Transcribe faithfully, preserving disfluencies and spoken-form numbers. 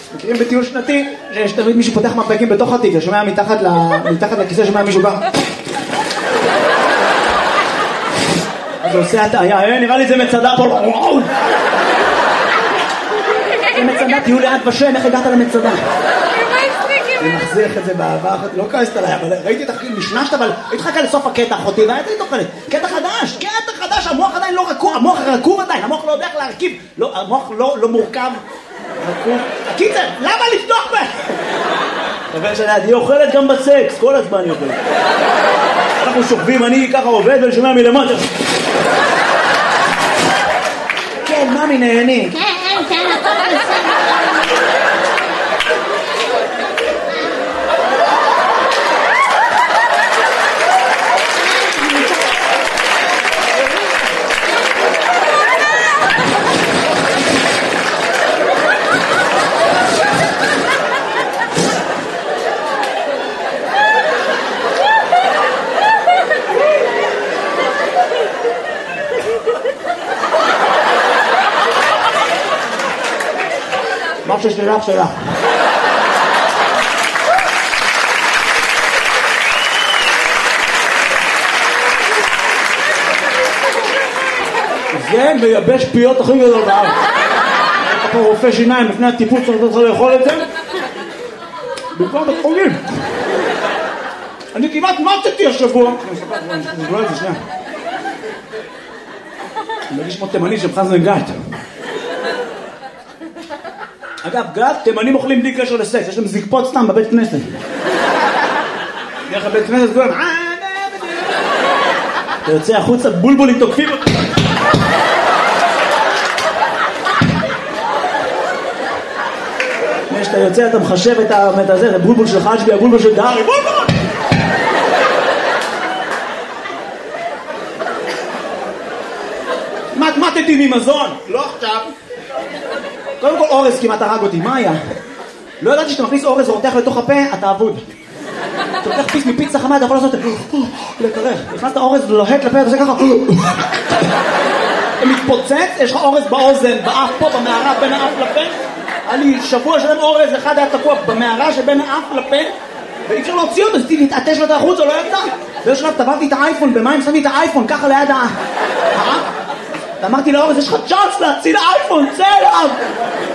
מכירים בטיול שנתי, שיש תמיד מישהו פותח מרפקים בתוך התיק, ששומע מתחת, ל... מתחת לכיסא, שומע מישהו בא. אז הוא עושה הטעיה, נראה לי זה מצדה פה, וואו! זה מצדה, תהיו ליד ושם, איך הגעת למצדה? אני מחזיך את זה באהבה, לא כעסת עליי, אבל ראיתי אותך כאילו נשנשת, אבל הייתי חכה לסוף הקטע אחותי, והייתי תוכלת, קטע חדש, קטע חדש, המוח עדיין לא רקוב, המוח רקוב עדיין, המוח לא יודע איך להרכיב, המוח לא מורכב, רקוב. הקיצר, למה לפתוח בה? חבר שלי, אני אוכלת גם בסקס, כל הזמן אני אוכלת. אנחנו שוכבים, אני ככה עובד ואני שומע מלמטה. כן, ממי נהני. כן, כן, הכל בסדר. מה ששלך שלך. זה מייבש פיות הכי גדול בארץ. אתה פה רופא שיניים לפני הטיפוס צריך לך לאכול את זה. במקום בחולים. אני כמעט מתתי השבוע. אני אספר את זה שנייה. אני מרגיש כמו תימני שבחזנו עם גת. אגב, גת, תימנים אוכלים בלי קשר לסקס, יש להם זקפות סתם בבית כנסת. נראה לך בית כנסת כולם, אתה יוצא החוצה, בולבולים תוקפים אותך. כשאתה יוצא אתה מחשב את הזה, את הבולבול של חג'בי, הבולבול של דארי, בולבול! מתמטתי ממזון, לא עכשיו. קודם כל אורז כמעט הרג אותי, מה היה? לא ידעתי שאתה מכניס אורז ורותח לתוך הפה, אתה אבוד. אתה לוקח פיס מפיצה חמה, אתה יכול לעשות לקרח. נכנסת אורז לוהט לפה, אתה עושה ככה. אתה מתפוצץ, יש לך אורז באוזן, באף פה, במערה, בין האף לפה. היה לי שבוע שלם אורז, אחד היה תקוע במערה שבין האף לפה, ואי אפשר להוציא אותו, אז להתעטש לו את החוץ, או לא ידע. באיזשהו שלב טבעתי את האייפון, במים שמתי את האייפון, ככה ליד האף. ואמרתי לאורז, יש לך צ'אנס להציל האייפון, צא אליו!